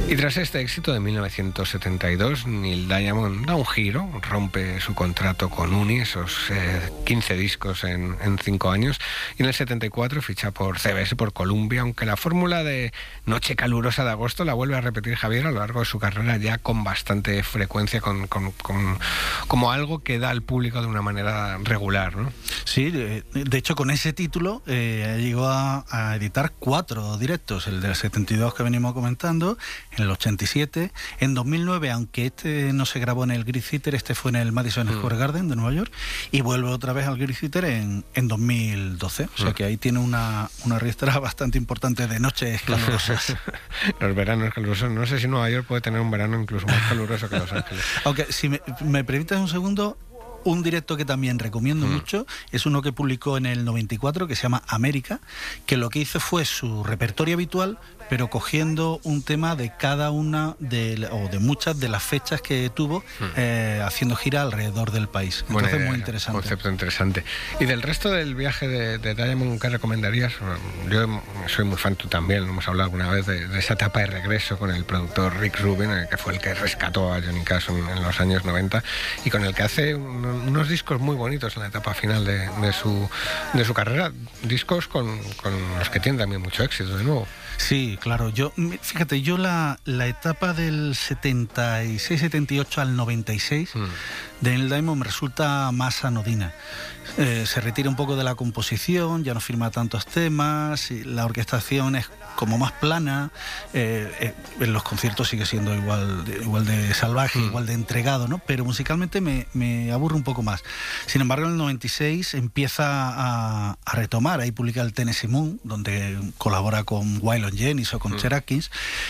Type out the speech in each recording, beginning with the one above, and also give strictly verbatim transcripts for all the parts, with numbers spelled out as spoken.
Y tras este éxito de mil novecientos setenta y dos, Neil Diamond da un giro, rompe su contrato con Uni, esos eh, quince discos en, en cinco años, y en el setenta y cuatro ficha por C B S, por Columbia, aunque la fórmula de Noche calurosa de agosto la vuelve a repetir Javier a lo largo de su carrera, ya con bastante frecuencia, con, con, con, como algo que da al público de una manera regular, ¿no? Sí, de, de hecho con ese título eh, llegó a, a editar cuatro directos, el del setenta y dos que venimos comentando, en el ochenta y siete, en dos mil nueve, aunque este no se grabó en el Great Theater, este fue en el Madison mm. Square Garden de Nueva York, y vuelve otra vez al Great Theater en, en dos mil doce, o sea mm. que ahí tiene una, una ristra bastante importante de noches calurosas. Los veranos calurosos, no sé si Nueva York puede tener un verano incluso más caluroso que Los Ángeles. Aunque si me, me permites un segundo, un directo que también recomiendo mm. mucho es uno que publicó en el noventa y cuatro, que se llama América, que lo que hizo fue su repertorio habitual, pero cogiendo un tema de cada una de, o de muchas de las fechas que tuvo, mm. eh, haciendo gira alrededor del país. Entonces, bueno, muy interesante. Concepto interesante. Y del resto del viaje de, de Diamond, ¿qué recomendarías? Yo soy muy fan, tú también, hemos hablado alguna vez de, de esa etapa de regreso con el productor Rick Rubin, que fue el que rescató a Johnny Cash en, en los años noventa, y con el que hace un, unos discos muy bonitos en la etapa final de, de, su, de su carrera, discos con, con los que tienen también mucho éxito de nuevo. Sí, claro. Yo, fíjate, yo la, la etapa del setenta y seis setenta y ocho al noventa y seis mm. de Neil Diamond me resulta más anodina. Eh, se retira un poco de la composición, ya no firma tantos temas, y la orquestación es como más plana, eh, eh, en los conciertos sigue siendo igual de, igual de salvaje, mm. igual de entregado, ¿no? Pero musicalmente me, me aburre un poco más. Sin embargo, en el noventa y seis empieza a, a retomar, ahí publica el Tennessee Moon, donde colabora con Waylon Jennings o con mm. Chet Atkins,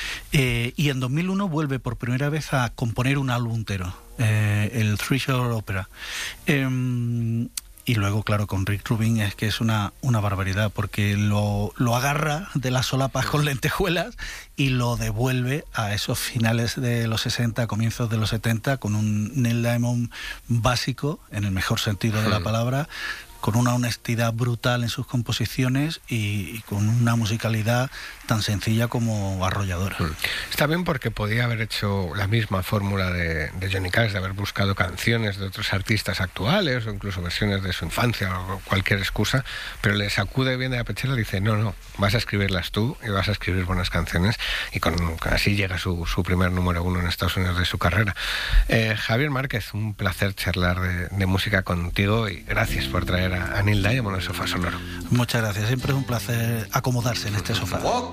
eh, y en dos mil uno vuelve por primera vez a componer un álbum entero, eh, el Three Shore Opera. Eh, Y luego, claro, con Rick Rubin es que es una, una barbaridad, porque lo, lo agarra de las solapas con lentejuelas y lo devuelve a esos finales de los sesenta, comienzos de los setenta, con un Neil Diamond básico, en el mejor sentido de la palabra, con una honestidad brutal en sus composiciones y, y con una musicalidad tan sencilla como arrolladora. Está bien, porque podía haber hecho la misma fórmula de, de Johnny Cash, de haber buscado canciones de otros artistas actuales o incluso versiones de su infancia o cualquier excusa, pero le sacude bien de la pechera y dice, no, no, vas a escribirlas tú y vas a escribir buenas canciones, y con, así llega su, su primer número uno en Estados Unidos de su carrera. Eh, Javier Márquez, un placer charlar de, de música contigo, y gracias por traer a Neil Diamond al Sofá Sonoro. Muchas gracias, siempre es un placer acomodarse en este sofá.